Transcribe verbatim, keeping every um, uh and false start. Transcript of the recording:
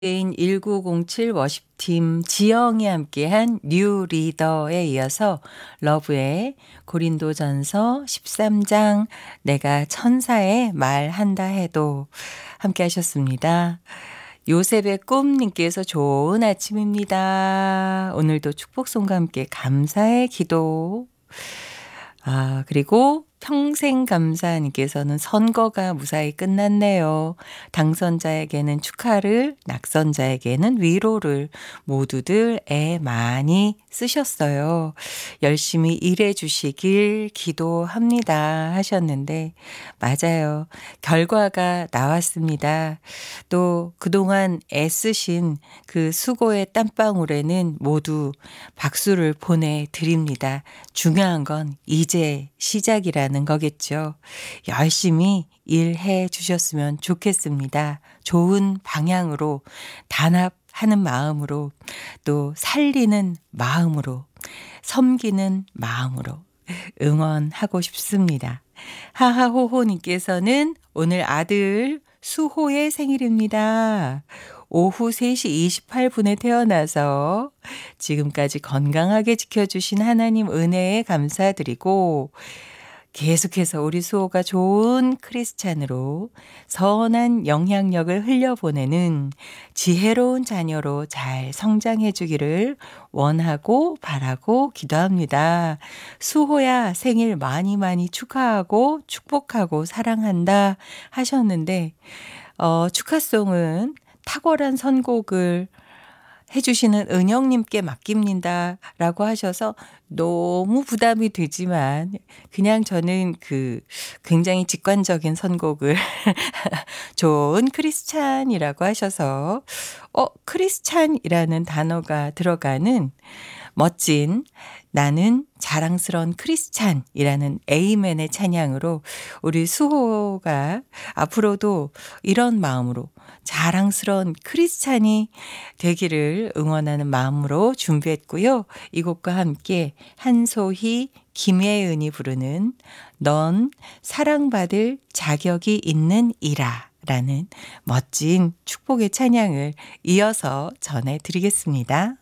인 천구백칠 워십팀 지영이 함께한 뉴 리더에 이어서 러브의 고린도전서 십삼 장 내가 천사의 말한다 해도 함께 하셨습니다. 요셉의 꿈님께서 좋은 아침입니다. 오늘도 축복송과 함께 감사의 기도. 아, 그리고 평생감사님께서는 선거가 무사히 끝났네요. 당선자에게는 축하를, 낙선자에게는 위로를 모두들 애 많이 쓰셨어요. 열심히 일해 주시길 기도합니다 하셨는데 맞아요. 결과가 나왔습니다. 또 그동안 애쓰신 그 수고의 땀방울에는 모두 박수를 보내드립니다. 중요한 건 이제 시작이라는 거겠죠. 열심히 일해 주셨으면 좋겠습니다. 좋은 방향으로 단합하는 마음으로 또 살리는 마음으로 섬기는 마음으로 응원하고 싶습니다. 하하호호님께서는 오늘 아들 수호의 생일입니다. 오후 세 시 이십팔 분에 태어나서 지금까지 건강하게 지켜주신 하나님 은혜에 감사드리고 계속해서 우리 수호가 좋은 크리스찬으로 선한 영향력을 흘려보내는 지혜로운 자녀로 잘 성장해 주기를 원하고 바라고 기도합니다. 수호야 생일 많이 많이 축하하고 축복하고 사랑한다 하셨는데 어, 축하송은 탁월한 선곡을 해주시는 은영님께 맡깁니다 라고 하셔서 너무 부담이 되지만 그냥 저는 그 굉장히 직관적인 선곡을 좋은 크리스찬이라고 하셔서 어 크리스찬이라는 단어가 들어가는 멋진 나는 자랑스러운 크리스찬이라는 에이멘의 찬양으로 우리 수호가 앞으로도 이런 마음으로 자랑스러운 크리스찬이 되기를 응원하는 마음으로 준비했고요. 이 곡과 함께 한소희, 김혜은이 부르는 넌 사랑받을 자격이 있는 이라 라는 멋진 축복의 찬양을 이어서 전해드리겠습니다.